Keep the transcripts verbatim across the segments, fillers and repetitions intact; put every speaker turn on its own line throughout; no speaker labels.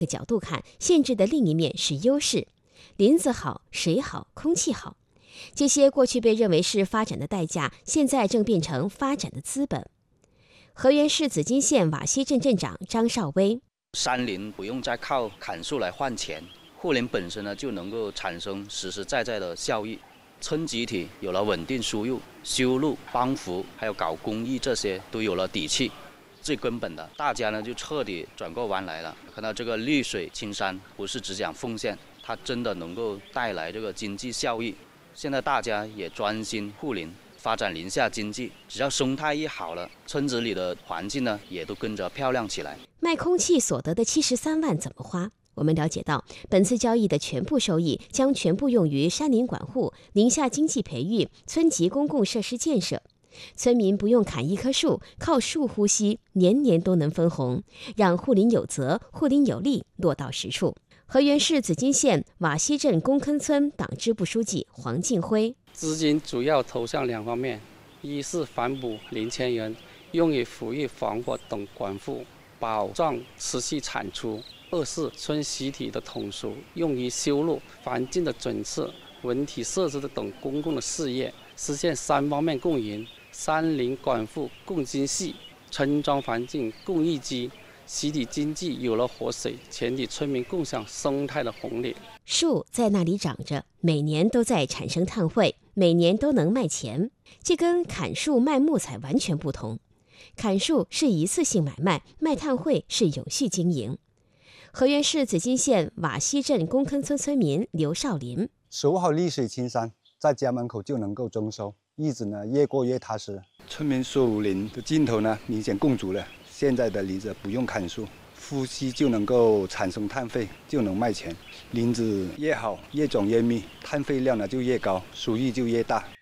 个角度看，限制的另一面是优势。林子好，水好，空气好，这些过去被认为是发展的代价，现在正变成发展的资本。河源市紫金县瓦西镇镇长张少威：
山林不用再靠砍树来换钱，护林本身呢就能够产生实实在在的效益。村集体有了稳定输入，修路、帮扶，还有搞公益，这些都有了底气。最根本的，大家呢就彻底转过弯来了，看到这个绿水青山不是只讲奉献，它真的能够带来这个经济效益。现在大家也专心护林，发展林下经济，只要生态一好了，村子里的环境呢也都跟着漂亮起来。
卖空气所得的七十三万怎么花？我们了解到，本次交易的全部收益将全部用于山林管护、林下经济培育、村级公共设施建设。村民不用砍一棵树，靠树呼吸，年年都能分红，让护林有责、护林有力落到实处。河源市紫金县瓦西镇公坑村党支部书记黄敬辉：
资金主要投向两方面，一是反哺林千人，用于抚育防火等管护，保障持续产出；二是村集体的统筹，用于修路、环境的整治、文体设施等公共的事业，实现三方面共赢。山林管护共精细，村庄环境共益基，集体经济有了活水，全体村民共享生态的红利。
树在那里长着，每年都在产生碳汇，每年都能卖钱，这跟砍树卖木材完全不同。砍树是一次性买卖，卖碳汇是永续经营。河源市紫金县瓦西镇公坑村村民刘少林：
守好绿水青山，在家门口就能够丰收，日子呢越过越踏实。村民守林的劲头呢明显更足了。现在的林子不用砍树，呼吸就能够产生碳费，就能卖钱。林子越好，越种越密，碳费量呢就越高，收益就越大。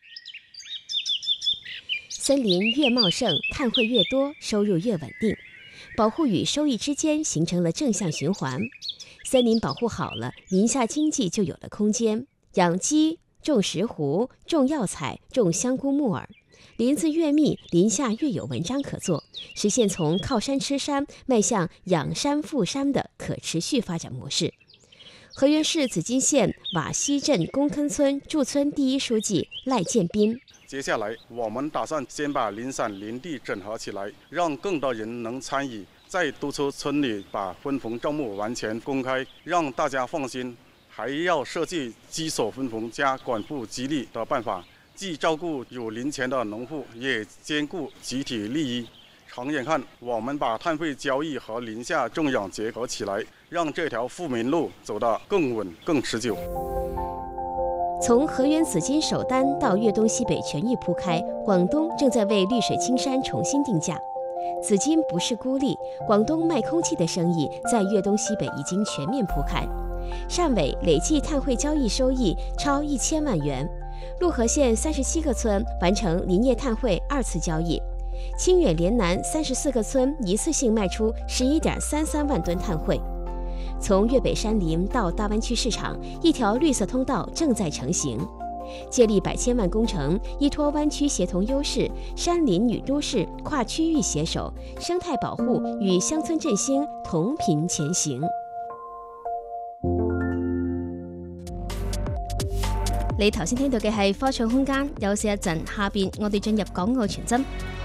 森林越茂盛，碳汇越多，收入越稳定。保护与收益之间形成了正向循环。森林保护好了，林下经济就有了空间。养鸡、种石斛、种药材、种香菇木耳，林子越密，林下越有文章可做，实现从靠山吃山迈向养山富山的可持续发展模式。河源市紫金县瓦西镇公坑村驻村第一书记赖建斌：
接下来，我们打算先把林产林地整合起来，让更多人能参与，再督促村里把分红账目完全公开，让大家放心。还要设计基础分红加管护激励的办法，既照顾有林权的农户，也兼顾集体利益。长远看，我们把碳费交易和林下种养结合起来，让这条富民路走得更稳、更持久。
从河源紫金首单到粤东西北全域铺开，广东正在为绿水青山重新定价。紫金不是孤立，广东卖空气的生意在粤东西北已经全面铺开。汕尾累计碳汇交易收益超一千万元，陆河县三十七个村完成林业碳汇二次交易，清远连南三十四个村一次性卖出十一点三三万吨碳汇。从粤北山林到大湾区市场，一条绿色通道正在成型。借力百千万工程，依托湾区协同优势，山林与都市跨区域携手，生態保護與鄉村振興同頻前行。你頭先聽到嘅係科創空間，休息一陣，下邊我哋進入港澳傳真。